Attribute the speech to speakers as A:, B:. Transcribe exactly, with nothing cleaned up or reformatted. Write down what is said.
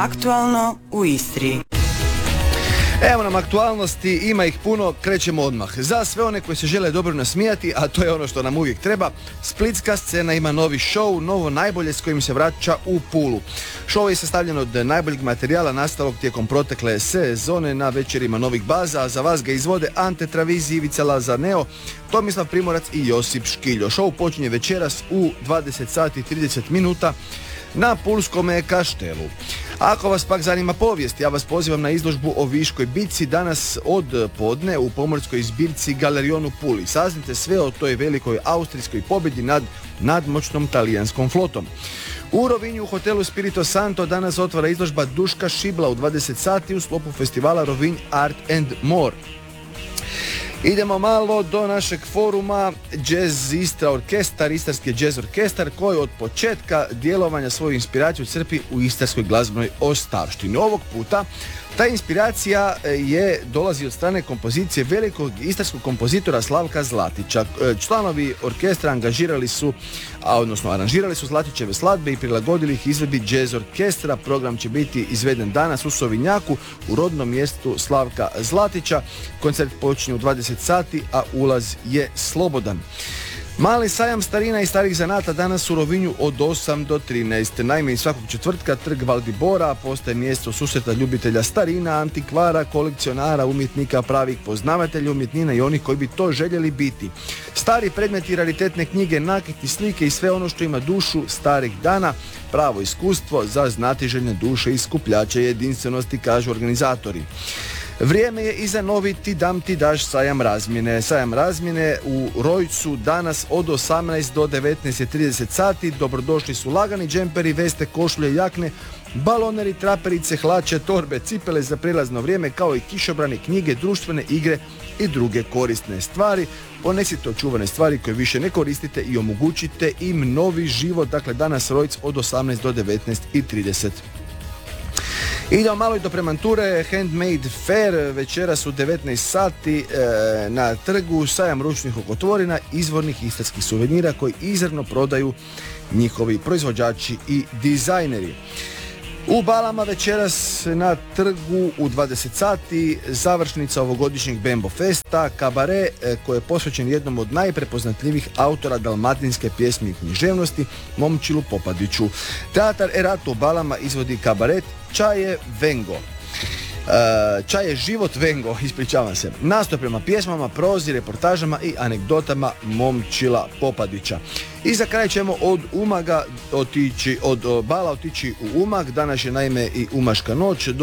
A: Aktualno u Istri.
B: Evo nam aktualnosti, ima ih puno, krećemo odmah. Za sve one koji se žele dobro nasmijati, a to je ono što nam uvijek treba, splitska scena ima novi show, novo najbolje s kojim se vraća u Pulu. Show je sastavljen od najboljeg materijala nastalog tijekom protekle sezone na večerima novih baza, a za vas ga izvode Ante Travizi, Ivica Lazarneo, Tomislav Primorac i Josip Škiljo. Show počinje večeras u dvadeset sati i trideset minuta na Pulskome kaštelu. Ako vas pak zanima povijest, ja vas pozivam na izložbu o Viškoj bitci danas od podne u pomorskoj zbirci Galerion u Puli. Saznite sve o toj velikoj austrijskoj pobjedi nad nadmoćnom talijanskom flotom. U Rovinju u hotelu Spirito Santo danas otvara izložba Duška Šibla u dvadeset sati u sklopu festivala Rovinj Art and More. Idemo malo do našeg foruma Jazz Istra orkestar, istarski jazz orkestar koji od početka djelovanja svoju inspiraciju crpi u istarskoj glazbenoj ostavštini. Ovog puta ta inspiracija je dolazi od strane kompozicije velikog istarskog kompozitora Slavka Zlatića. Članovi orkestra angažirali su, a odnosno aranžirali su Zlatićeve skladbe i prilagodili ih izvedbi jazz orkestra. Program će biti izveden danas u Sovinjaku u rodnom mjestu Slavka Zlatića. Koncert počinje u dvadeset sati, a ulaz je slobodan. Mali sajam starina i starih zanata danas u Rovinju od osam do trinaest. Naime, iz svakog četvrtka trg Valdibora postaje mjesto susreta ljubitelja starina, antikvara, kolekcionara, umjetnika, pravih poznavatelja umjetnina i onih koji bi to željeli biti. Stari predmeti, raritetne knjige, nakiti, slike i sve ono što ima dušu starih dana, pravo iskustvo za znatiželjne duše i skupljače jedinstvenosti, kažu organizatori. Vrijeme je i za novi Ti dam ti daš sajam razmjene. Sajam razmjene u Rojcu danas od osamnaest do devetnaest i trideset sati. Dobrodošli su lagani džemperi, veste, košulje, jakne, baloneri, traperice, hlače, torbe, cipele za prijelazno vrijeme kao i kišobrani, knjige, društvene igre i druge korisne stvari. Ponesite očuvane stvari koje više ne koristite i omogućite im novi život. Dakle, danas Rojc od osamnaest do devetnaest i trideset. Idemo malo i do Premanture, Handmade Fair, večeras u devetnaest sati e, na trgu, sajam ručnih rukotvorina, izvornih istarskih suvenira koji izravno prodaju njihovi proizvođači i dizajneri. U Balama večeras na trgu u dvadeset sati završnica ovogodišnjeg Bembo Festa, kabare e, koji je posvećen jednom od najprepoznatljivih autora dalmatinske pjesme i književnosti, Momčilu Popadiću. Teatar Erato u Balama izvodi kabaret Čaje Vengo. E, Čaje život Vengo, ispričavam se. Nastoj prema pjesmama, prozi, reportažama i anegdotama Momčila Popadića. I za kraj ćemo od Umaga otići, od Bala otići u Umag. Danas je naime i Umaška noć.